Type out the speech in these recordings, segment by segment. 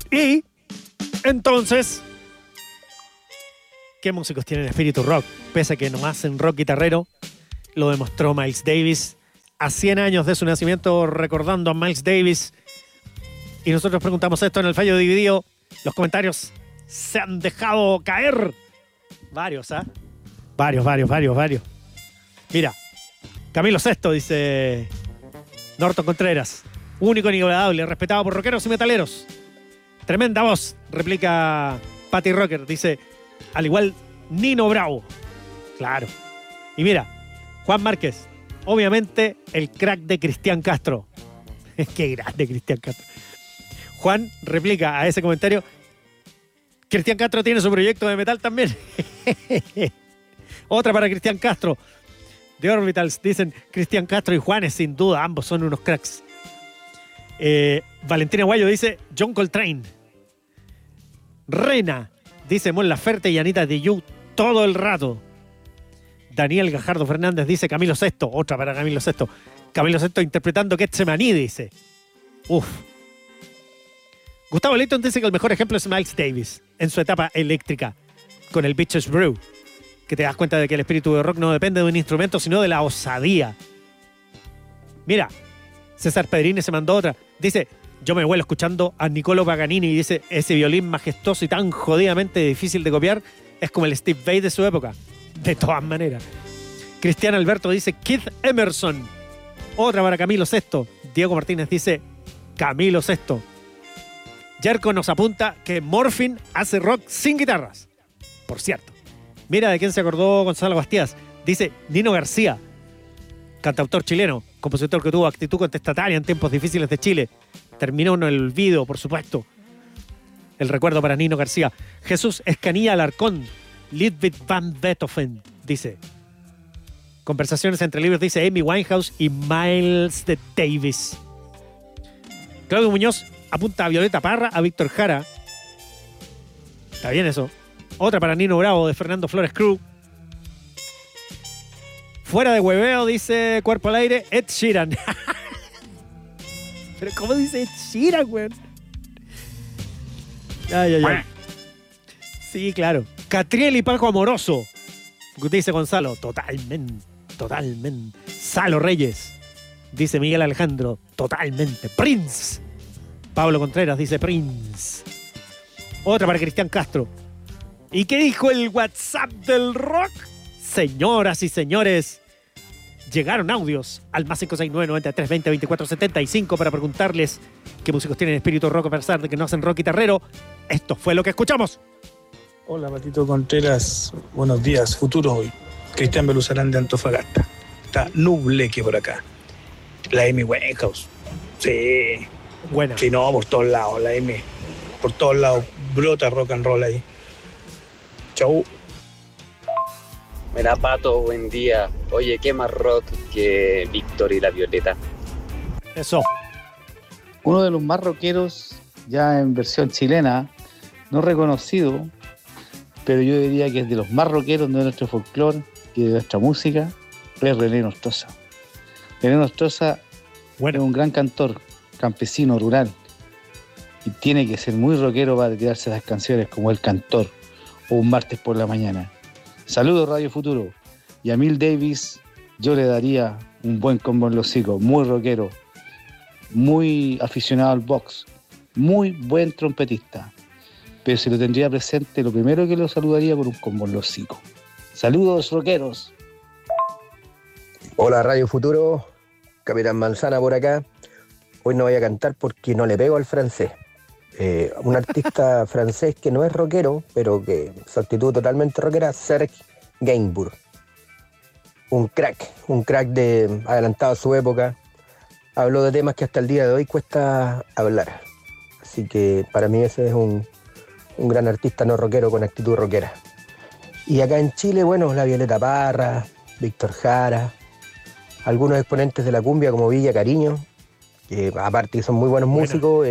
Y entonces, ¿qué músicos tienen espíritu rock? Pese a que no hacen rock guitarrero, lo demostró Miles Davis a 100 años de su nacimiento, recordando a Miles Davis. Y nosotros preguntamos esto en el fallo dividido. Los comentarios se han dejado caer. Varios, ¿ah? Varios. Mira, Camilo VI, dice Norton Contreras. Único, inigualable, respetado por rockeros y metaleros. Tremenda voz, replica Patty Rocker. Dice, al igual Nino Bravo. Claro. Y mira, Juan Márquez. Obviamente, el crack de Cristian Castro. Qué grande Cristian Castro. Juan replica a ese comentario. Cristian Castro tiene su proyecto de metal también. Otra para Cristian Castro. The Orbitals dicen Cristian Castro y Juanes, sin duda, ambos son unos cracks. Valentina Guayo dice John Coltrane. Rena dice Mon Laferte y Anita Tijoux todo el rato. Daniel Gajardo Fernández dice Camilo VI. Otra para Camilo VI. Camilo VI interpretando Getsemaní, dice. Uf. Gustavo Leighton dice que el mejor ejemplo es Miles Davis en su etapa eléctrica con el Bitches Brew, que te das cuenta de que el espíritu de rock no depende de un instrumento, sino de la osadía. Mira, César Pedrini se mandó otra. Dice, yo me vuelo escuchando a Niccolo Paganini y dice, ese violín majestuoso y tan jodidamente difícil de copiar es como el Steve Vai de su época. De todas maneras. Cristian Alberto dice Keith Emerson. Otra para Camilo VI. Diego Martínez dice Camilo VI. Jerko nos apunta que Morphine hace rock sin guitarras. Por cierto. Mira de quién se acordó Gonzalo Bastías. Dice Nino García, cantautor chileno, compositor que tuvo actitud contestataria en tiempos difíciles de Chile. Terminó en el olvido, por supuesto. El recuerdo para Nino García. Jesús Escanilla Alarcón, Ludwig van Beethoven, dice. Conversaciones entre libros, dice Amy Winehouse y Miles de Davis. Claudio Muñoz apunta a Violeta Parra, a Víctor Jara. Está bien eso. Otra para Nino Bravo, de Fernando Flores Cruz. Fuera de hueveo, dice Cuerpo al Aire, Ed Sheeran. Pero ¿cómo dice Ed Sheeran, weón? Ay. Sí, claro. Catriel y Paco Amoroso, dice Gonzalo. Totalmente. Salo Reyes, dice Miguel Alejandro. Totalmente. Prince. Pablo Contreras dice Prince. Otra para Cristian Castro. ¿Y qué dijo el WhatsApp del rock? Señoras y señores, llegaron audios al más 569-9320-2475 para preguntarles qué músicos tienen espíritu rock a pesar de que no hacen rock guitarrero. Esto fue lo que escuchamos. Hola, Patito Contreras. Buenos días, futuro hoy. Cristian Beluzarán de Antofagasta. Está nubleque por acá. La Amy Winehouse. Sí. Buena. Sí, no, por todos lados, la Amy. Por todos lados. Brota rock and roll ahí. Chau. Mira, Pato, buen día. Oye, ¿qué más rock que Víctor y la Violeta? Eso. Uno de los más rockeros, ya en versión chilena, no reconocido, pero yo diría que es de los más rockeros de nuestro folclore y de nuestra música, es René Nostroza. René Nostroza es un gran cantor, campesino, rural, y tiene que ser muy rockero para tirarse esas canciones como El Cantor o Un martes por la mañana. Saludos, Radio Futuro. Y a Miles Davis yo le daría un buen combo en los hocicos, muy rockero, muy aficionado al box, muy buen trompetista. Pero si lo tendría presente, lo primero que lo saludaría con un combo en los hocicos. Saludos, rockeros. Hola, Radio Futuro. Capitán Manzana por acá. Hoy no voy a cantar porque no le pego al francés. Un artista francés que no es rockero, pero que su actitud totalmente rockera, Serge Gainsbourg. Un crack de adelantado a su época. Habló de temas que hasta el día de hoy cuesta hablar. Así que para mí ese es un gran artista no rockero con actitud rockera. Y acá en Chile, bueno, la Violeta Parra, Víctor Jara, algunos exponentes de la cumbia como Villa Cariño, que aparte que son muy buenos músicos,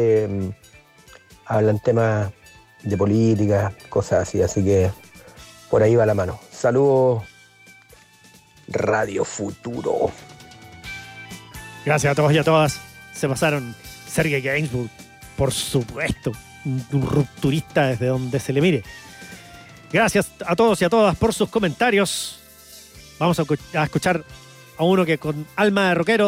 hablan temas de política, cosas así que por ahí va la mano. Saludos, Radio Futuro. Gracias a todos y a todas. Se pasaron. Serge Gainsbourg, por supuesto. un rupturista desde donde se le mire. Gracias a todos y a todas por sus comentarios. Vamos a escuchar a uno que con alma de rockero